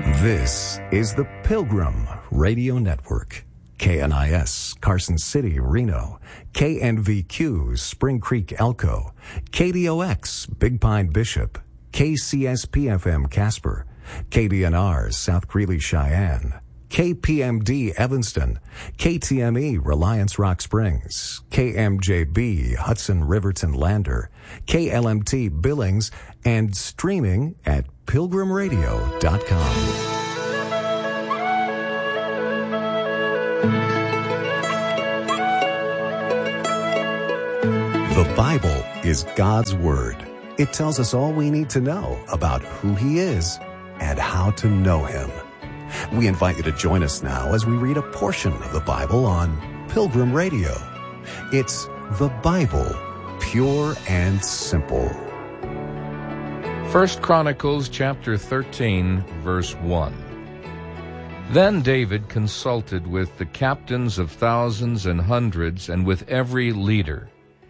This is the Pilgrim Radio Network. KNIS, Carson City, Reno. KNVQ, Spring Creek, Elko. KDOX, Big Pine, Bishop. KCSP-FM, Casper. KDNR, South Greeley, Cheyenne. KPMD, Evanston. KTME, Reliance Rock Springs. KMJB, Hudson Riverton Lander. KLMT, Billings, and streaming at pilgrimradio.com. The Bible is God's Word. It tells us all we need to know about who He is and how to know Him. We invite you to join us now as we read a portion of the Bible on Pilgrim Radio. It's the Bible, pure and simple. 1 Chronicles chapter 13, verse 1. Then David consulted with the captains of thousands and hundreds and with every leader.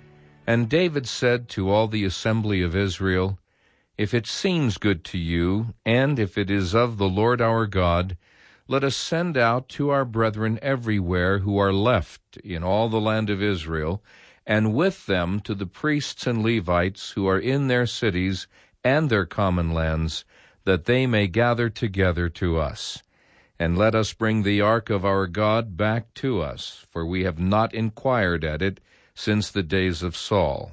And David said to all the assembly of Israel, If it seems good to you, and if it is of the Lord our God, let us send out to our brethren everywhere who are left in all the land of Israel, and with them to the priests and Levites who are in their cities and their common lands, that they may gather together to us. And let us bring the ark of our God back to us, for we have not inquired at it since the days of Saul.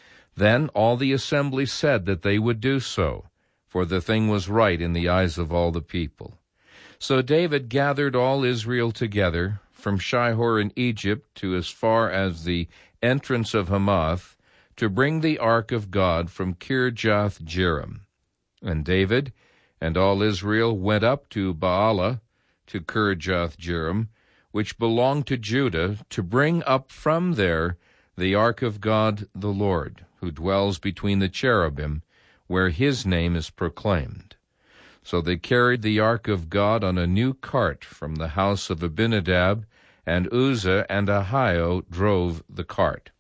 Then all the assembly said that they would do so, for the thing was right in the eyes of all the people. So David gathered all Israel together, from Shihor in Egypt to as far as the entrance of Hamath, to bring the ark of God from Kirjath-jearim. And David and all Israel went up to Baalah, to Kirjath-jearim, which belonged to Judah, to bring up from there the ark of God the Lord, who dwells between the cherubim, where his name is proclaimed. So they carried the ark of God on a new cart from the house of Abinadab, and Uzzah and Ahio drove the cart.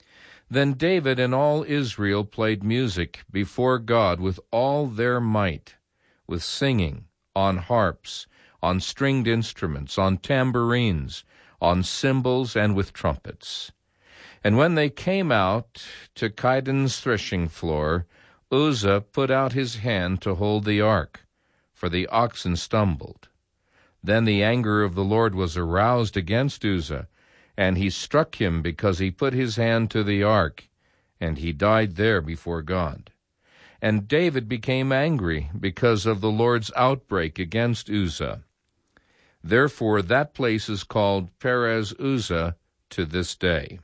Then David and all Israel played music before God with all their might, with singing, on harps, on stringed instruments, on tambourines, on cymbals, and with trumpets. And when they came out to Chidon's threshing floor, Uzzah put out his hand to hold the ark, for the oxen stumbled. Then the anger of the Lord was aroused against Uzzah, and he struck him because he put his hand to the ark, and he died there before God. And David became angry because of the Lord's outbreak against Uzzah. Therefore that place is called Perez Uzzah to this day.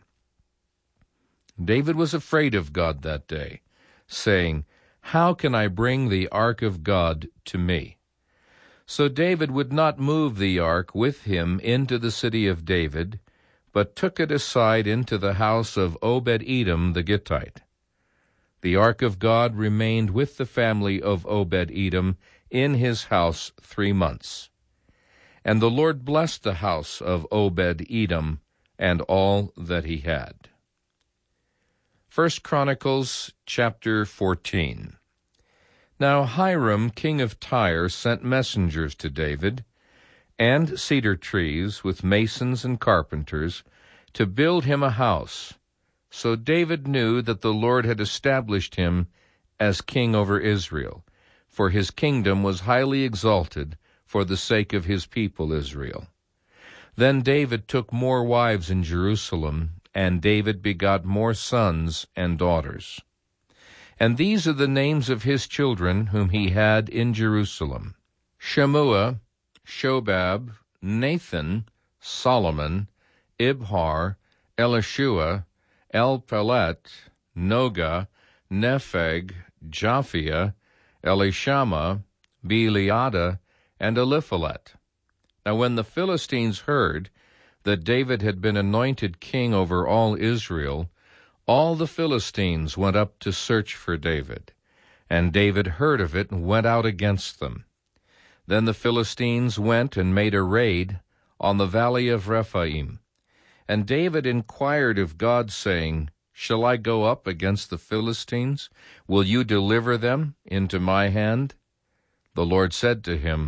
David was afraid of God that day, saying, How can I bring the ark of God to me? So David would not move the ark with him into the city of David, but took it aside into the house of Obed-Edom the Gittite. The ark of God remained with the family of Obed-Edom in his house 3 months. And the Lord blessed the house of Obed-Edom and all that he had. 1 Chronicles chapter 14. Now Hiram, king of Tyre, sent messengers to David, and cedar trees with masons and carpenters, to build him a house. So David knew that the Lord had established him as king over Israel, for his kingdom was highly exalted for the sake of his people Israel. Then David took more wives in Jerusalem, and David begot more sons and daughters. And these are the names of his children whom he had in Jerusalem: Shemua, Shobab, Nathan, Solomon, Ibhar, Elishua, Elpelet, Noga, Nepheg, Japhia, Elishama, Beliada, and Eliphalet. Now when the Philistines heard that David had been anointed king over all Israel, all the Philistines went up to search for David. And David heard of it and went out against them. Then the Philistines went and made a raid on the valley of Rephaim. And David inquired of God, saying, Shall I go up against the Philistines? Will you deliver them into my hand? The Lord said to him,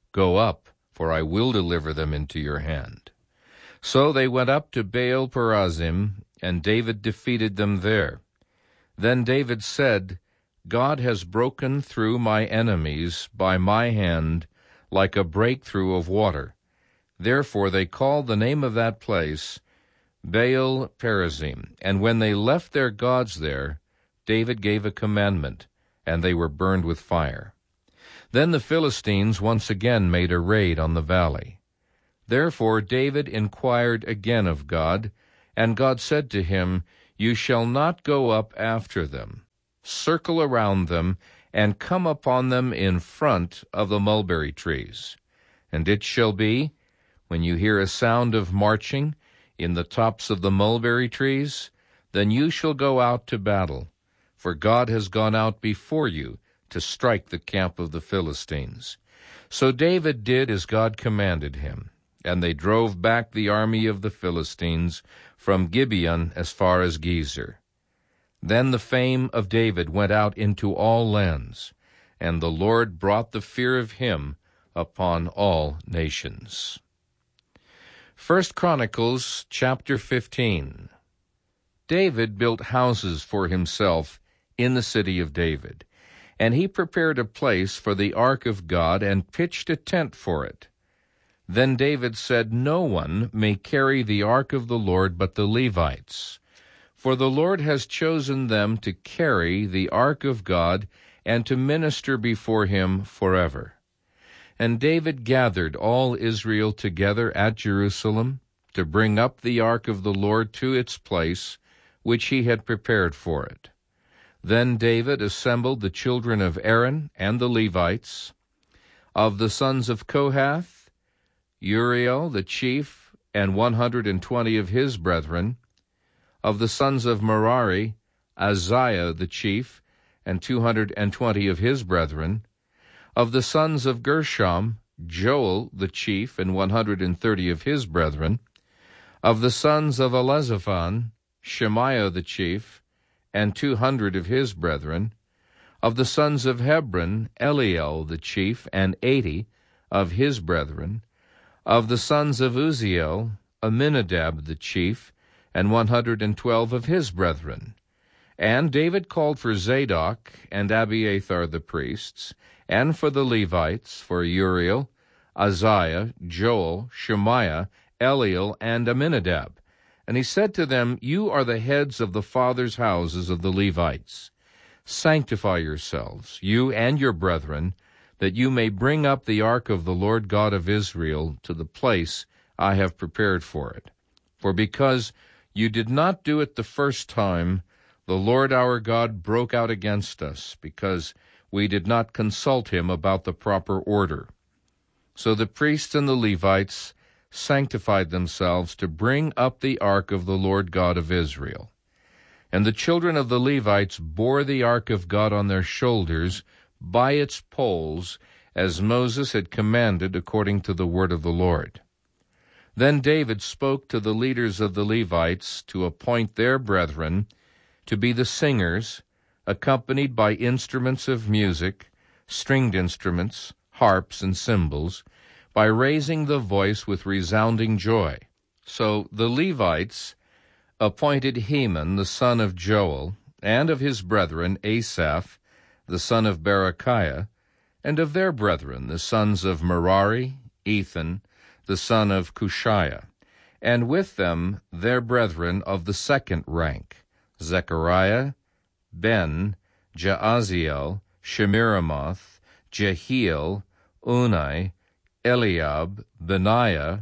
Go up, for I will deliver them into your hand. So they went up to Baal-perazim, and David defeated them there. Then David said, God has broken through my enemies by my hand like a breakthrough of water. Therefore they called the name of that place Baal-perazim. And when they left their gods there, David gave a commandment, and they were burned with fire. Then the Philistines once again made a raid on the valley. Therefore David inquired again of God, and God said to him, You shall not go up after them. Circle around them, and come upon them in front of the mulberry trees. And it shall be, when you hear a sound of marching in the tops of the mulberry trees, then you shall go out to battle, for God has gone out before you to strike the camp of the Philistines. So David did as God commanded him, and they drove back the army of the Philistines from Gibeon as far as Gezer. Then the fame of David went out into all lands, and the Lord brought the fear of him upon all nations. 1 Chronicles chapter 15. David built houses for himself in the city of David, and he prepared a place for the ark of God and pitched a tent for it. Then David said, No one may carry the ark of the Lord but the Levites, for the Lord has chosen them to carry the ark of God and to minister before him forever. And David gathered all Israel together at Jerusalem to bring up the ark of the Lord to its place, which he had prepared for it. Then David assembled the children of Aaron and the Levites. Of the sons of Kohath, Uriel the chief, and 120 of his brethren. Of the sons of Merari, Azariah the chief, and 220 of his brethren. Of the sons of Gershom, Joel the chief, and 130 of his brethren. Of the sons of Elizaphan, Shemaiah the chief, and 200 of his brethren. Of the sons of Hebron, Eliel the chief, and 80 of his brethren. Of the sons of Uzziel, Aminadab the chief, and 112 of his brethren. And David called for Zadok and Abiathar the priests, and for the Levites, for Uriel, Azariah, Joel, Shemaiah, Eliel, and Aminadab. And he said to them, You are the heads of the fathers' houses of the Levites. Sanctify yourselves, you and your brethren, that you may bring up the ark of the Lord God of Israel to the place I have prepared for it. For because you did not do it the first time, the Lord our God broke out against us, because we did not consult him about the proper order. So the priests and the Levites sanctified themselves to bring up the ark of the Lord God of Israel. And the children of the Levites bore the ark of God on their shoulders by its poles, as Moses had commanded according to the word of the Lord. Then David spoke to the leaders of the Levites to appoint their brethren to be the singers, accompanied by instruments of music, stringed instruments, harps, and cymbals, by raising the voice with resounding joy. So the Levites appointed Heman the son of Joel, and of his brethren Asaph the son of Berechiah, and of their brethren the sons of Merari, Ethan the son of Cushiah, and with them their brethren of the second rank, Zechariah, Ben, Jaaziel, Shemiramoth, Jehiel, Unai, Eliab, Benaiah,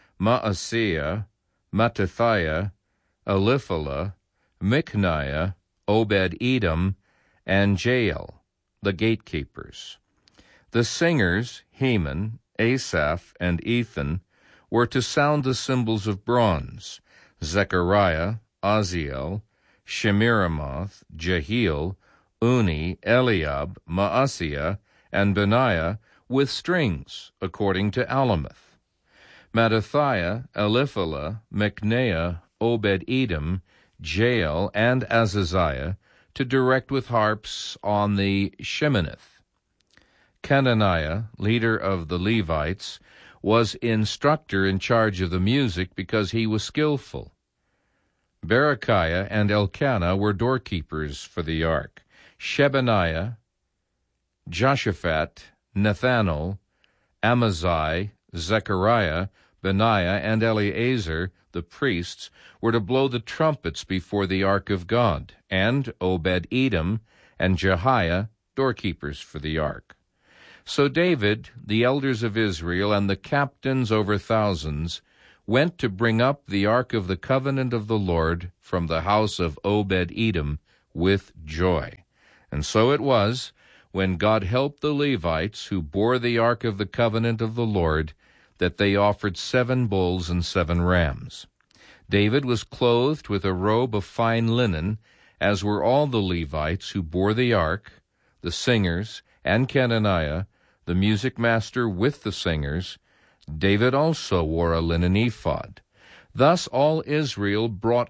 Maaseiah, Mattithiah, Eliphalah, Micniah, Obed-Edom, and Jael, the gatekeepers. The singers, Heman, Asaph, and Ethan, were to sound the cymbals of bronze. Zechariah, Aziel, Shemiramoth, Jehiel, Uni, Eliab, Maaseiah, and Benaiah with strings, according to Alamoth. Mattithiah, Eliphalah, Micniah, Obed-Edom, Jael, and Azaziah to direct with harps on the Sheminith. Kenaniah, leader of the Levites, was instructor in charge of the music because he was skillful. Berechiah and Elkanah were doorkeepers for the ark. Shebaniah, Joshaphat, Nethanel, Amaziah, Zechariah, Benaiah, and Eleazar, the priests, were to blow the trumpets before the ark of God, and Obed-Edom and Jehiah, doorkeepers for the ark. So David, the elders of Israel, and the captains over thousands went to bring up the ark of the covenant of the Lord from the house of Obed-Edom with joy. And so it was, when God helped the Levites who bore the ark of the covenant of the Lord, that they offered 7 bulls and 7 rams. David was clothed with a robe of fine linen, as were all the Levites who bore the ark, the singers, and Kenaniah, the music master with the singers. David also wore a linen ephod. Thus all Israel brought